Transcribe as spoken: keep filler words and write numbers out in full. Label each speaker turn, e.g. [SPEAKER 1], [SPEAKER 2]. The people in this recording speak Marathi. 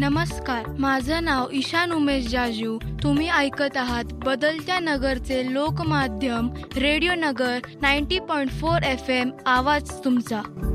[SPEAKER 1] नमस्कार, माझं नाव ईशान उमेश जाजू. तुम्ही ऐकत आहात बदलत्या नगरचे लोकमाध्यम रेडिओ नगर नव्वद पॉईंट चार एफ एम. आवाज तुमचा.